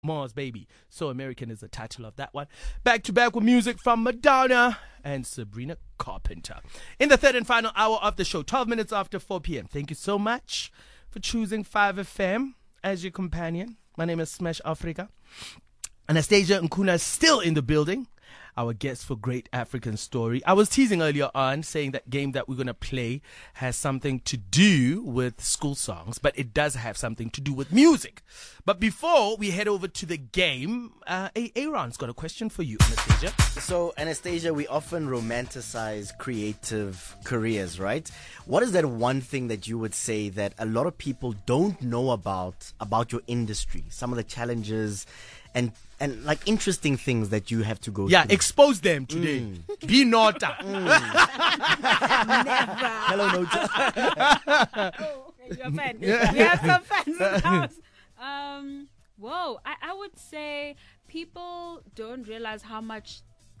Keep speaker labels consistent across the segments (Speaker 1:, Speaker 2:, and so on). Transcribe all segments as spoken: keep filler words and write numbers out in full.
Speaker 1: Mars Baby. So American is the title of that one. Back to back with music from Madonna and Sabrina Carpenter. In the third and final hour of the show, twelve minutes after four p.m. Thank you so much for choosing five F M as your companion. My name is Smash Africa. Anastasia Nkuna is still in the building. Our guest for Great African Story. I was teasing earlier on saying that game that we're going to play has something to do with school songs, but it does have something to do with music. But before we head over to the game, uh, Aaron's got a question for you, Anastasia.
Speaker 2: So, Anastasia, we often romanticize creative careers, right? What is that one thing that you would say that a lot of people don't know about, about your industry? Some of the challenges and and like interesting things that you have to go
Speaker 1: yeah,
Speaker 2: through. Yeah,
Speaker 1: expose them today. Mm. Be Nota.
Speaker 2: Mm. Never. Hello,
Speaker 3: Nota. Oh, okay, you're a fan. We have some fans in the house. Um, whoa, I, I would say people don't realize how much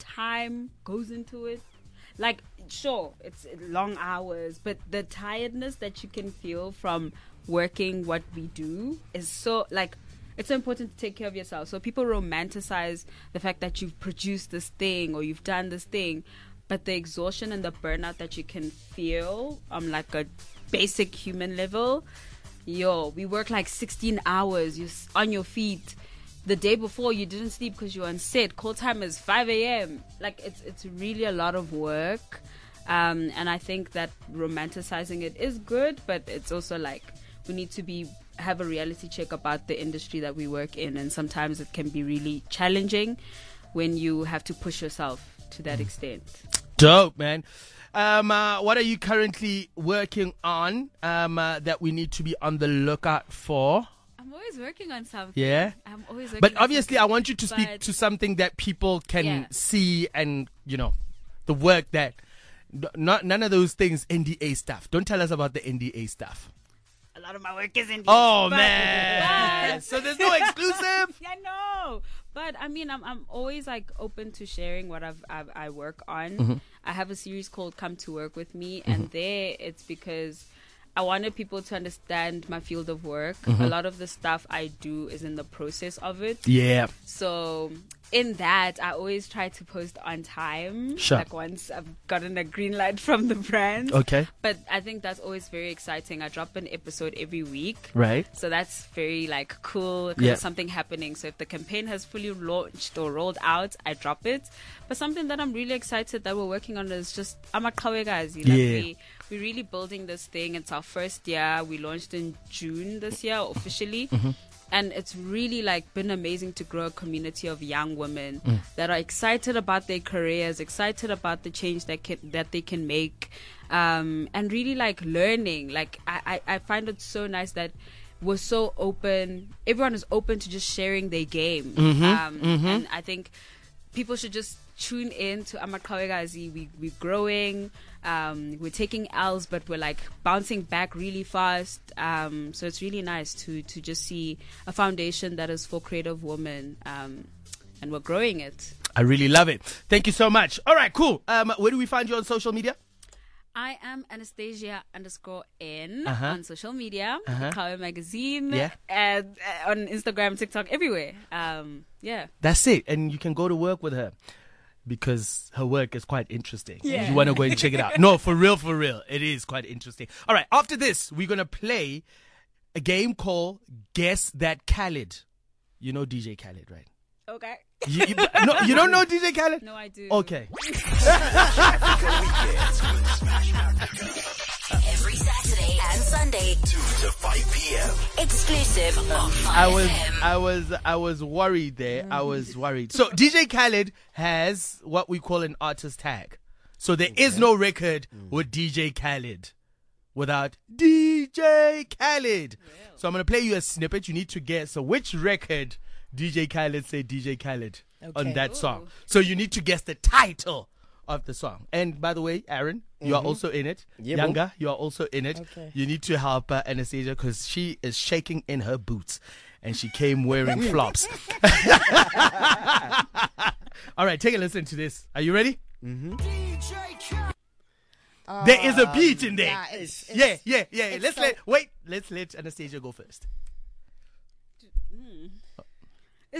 Speaker 3: time goes into it. Like, sure, it's long hours, but the tiredness that you can feel from working what we do is so, like, it's so important to take care of yourself. So people romanticize the fact that you've produced this thing or you've done this thing, but the exhaustion and the burnout that you can feel on like a basic human level, yo, we work like sixteen hours. You're on your feet. The day before you didn't sleep because you were on set. Call time is five a.m. Like it's it's really a lot of work, um, and I think that romanticizing it is good, but it's also like we need to be have a reality check about the industry that we work in, and sometimes it can be really challenging when you have to push yourself to that extent.
Speaker 1: Dope, man. Um, uh, what are you currently working on um, uh, that we need to be on the lookout for?
Speaker 3: I'm always working on something.
Speaker 1: Yeah?
Speaker 3: I'm always working
Speaker 1: But
Speaker 3: on
Speaker 1: obviously
Speaker 3: something.
Speaker 1: I want you to speak
Speaker 3: But
Speaker 1: to something that people can
Speaker 3: yeah.
Speaker 1: see and, you know, the work that, not none of those things, N D A stuff. Don't tell us about the N D A stuff.
Speaker 3: A lot of my work is in.
Speaker 1: Oh
Speaker 3: but,
Speaker 1: man!
Speaker 3: But,
Speaker 1: so there's no exclusive.
Speaker 3: I know, but I mean, I'm I'm always like open to sharing what I've, I've I work on. Mm-hmm. I have a series called "Come to Work with Me," mm-hmm. and there it's because I wanted people to understand my field of work. Mm-hmm. A lot of the stuff I do is in the process of it.
Speaker 1: Yeah.
Speaker 3: So in that, I always try to post on time.
Speaker 1: Sure.
Speaker 3: Like once I've gotten a green light from the brand.
Speaker 1: Okay.
Speaker 3: But I think that's always very exciting. I drop an episode every week.
Speaker 1: Right.
Speaker 3: So that's very like cool because
Speaker 1: yeah.
Speaker 3: there's something happening. So if the campaign has fully launched or rolled out, I drop it. But something that I'm really excited that we're working on is just Amakawe guys. Like
Speaker 1: yeah.
Speaker 3: we, we're really building this thing. It's our first year. We launched in June this year officially. Mm-hmm. And it's really like been amazing to grow a community of young women mm. that are excited about their careers, excited about the change that can, that they can make, um, and really like learning. Like I, I, I find it so nice that we're so open. Everyone is open to just sharing their game,
Speaker 1: mm-hmm.
Speaker 3: Um,
Speaker 1: mm-hmm.
Speaker 3: and I think people should just tune in to Amakawegazi. We we're growing. Um, we're taking L's, but we're like bouncing back really fast. Um, so it's really nice to to just see a foundation that is for creative women, um, and we're growing it.
Speaker 1: I really love it. Thank you so much. All right, cool. Um, where do we find you on social media?
Speaker 3: I am Anastasia underscore N
Speaker 1: uh-huh.
Speaker 3: on social media,
Speaker 1: uh-huh.
Speaker 3: Kawe Magazine,
Speaker 1: yeah.
Speaker 3: and uh, on Instagram, TikTok, everywhere. Um, yeah,
Speaker 1: that's it. And you can go to work with her, because her work is quite interesting.
Speaker 3: Yeah.
Speaker 1: You want to go and check it out. No, for real, for real. It is quite interesting. All right, after this, we're going to play a game called Guess That Khaled. You know D J Khaled, right?
Speaker 3: Okay.
Speaker 1: You, you, no, you don't know D J Khaled?
Speaker 3: No, I do.
Speaker 1: Okay.
Speaker 4: Every Saturday and Sunday, two to five p.m. Exclusive on five
Speaker 1: I was,
Speaker 4: F M.
Speaker 1: I was, I was worried there. I was worried. So D J Khaled has what we call an artist tag. So there okay. is no record mm. with D J Khaled without D J Khaled. Real. So I'm gonna play you a snippet. You need to guess. So which record D J Khaled say D J Khaled okay. on that Ooh. Song? So you need to guess the title of the song. And by the way, Aaron, mm-hmm. you are also in it. Yeah, Younger, you are also in it. Okay. You need to help uh, Anastasia because she is shaking in her boots and she came wearing flops. All right, take a listen to this. Are you ready?
Speaker 2: Mm-hmm.
Speaker 1: Uh, there is a beat in there.
Speaker 2: Yeah, it's, it's,
Speaker 1: yeah, yeah, yeah.
Speaker 2: it's
Speaker 1: Let's
Speaker 2: so
Speaker 1: let wait. Let's let Anastasia go first.